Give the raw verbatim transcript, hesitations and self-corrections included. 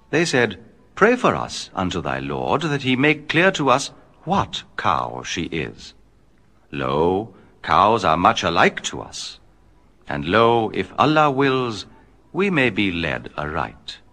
They said, Pray for us unto thy Lord, that he make clear to us what cow she is. Lo, cows are much alike to us. And lo, if Allah wills, we may be led aright.